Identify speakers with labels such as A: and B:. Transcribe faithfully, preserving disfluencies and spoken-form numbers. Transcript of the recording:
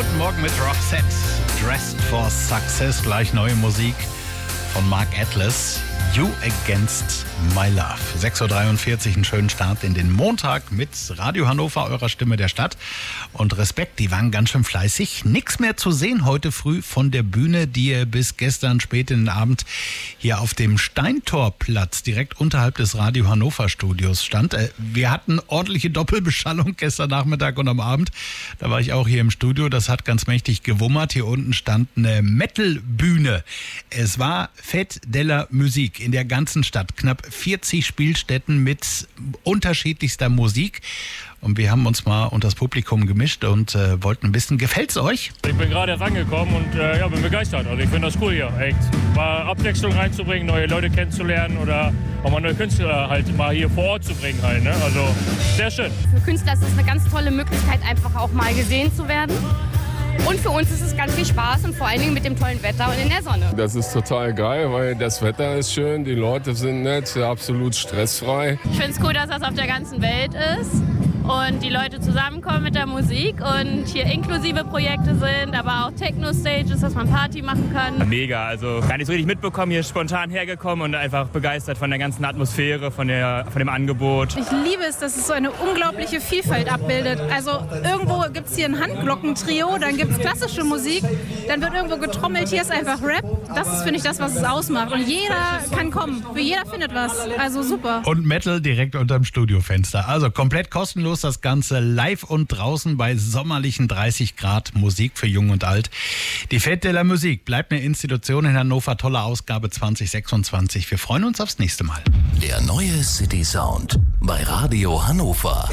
A: Guten Morgen mit Roxette. Dressed for Success. Gleich neue Musik von Mark Atlas. You Against My Love. sechs Uhr dreiundvierzig, einen schönen Start in den Montag mit Radio Hannover, eurer Stimme der Stadt. Und Respekt, die waren ganz schön fleißig. Nichts mehr zu sehen heute früh von der Bühne, die bis gestern spät in den Abend hier auf dem Steintorplatz direkt unterhalb des Radio Hannover Studios stand. Wir hatten ordentliche Doppelbeschallung gestern Nachmittag und am Abend. Da war ich auch hier im Studio. Das hat ganz mächtig gewummert. Hier unten stand eine Metal-Bühne. Es war Fête de la Musique in der ganzen Stadt. Knapp vierzig Spielstätten mit unterschiedlichster Musik. Und wir haben uns mal unter das Publikum gemischt und äh, wollten wissen, gefällt's euch?
B: Ich bin gerade erst angekommen und äh, ja, bin begeistert. Also ich finde das cool hier, echt. Mal Abwechslung reinzubringen, neue Leute kennenzulernen oder auch mal neue Künstler halt mal hier vor Ort zu bringen halt, ne? Also sehr schön.
C: Für Künstler ist es eine ganz tolle Möglichkeit, einfach auch mal gesehen zu werden. Und für uns ist es ganz viel Spaß und vor allen Dingen mit dem tollen Wetter und in der Sonne.
D: Das ist total geil, weil das Wetter ist schön, die Leute sind nett, absolut stressfrei.
E: Ich finde es cool, dass das auf der ganzen Welt ist und die Leute zusammenkommen mit der Musik und hier inklusive Projekte sind, aber auch Techno-Stages, dass man Party machen kann.
F: Mega, also gar nicht so richtig mitbekommen, hier spontan hergekommen und einfach begeistert von der ganzen Atmosphäre, von, der, von dem Angebot.
G: Ich liebe es, dass es so eine unglaubliche Vielfalt abbildet. Also irgendwo gibt es hier ein Handglockentrio, dann gibt es klassische Musik, dann wird irgendwo getrommelt, hier ist einfach Rap. Das ist, finde ich, das, was es ausmacht. Und jeder kann kommen, für jeder findet was. Also super.
A: Und Metal direkt unterm Studiofenster. Also komplett kostenlos das Ganze live und draußen bei sommerlichen dreißig Grad Musik für Jung und Alt. Die Fête de la Musique bleibt eine Institution in Hannover. Tolle Ausgabe zwanzig sechsundzwanzig. Wir freuen uns aufs nächste Mal.
H: Der neue City Sound bei Radio Hannover.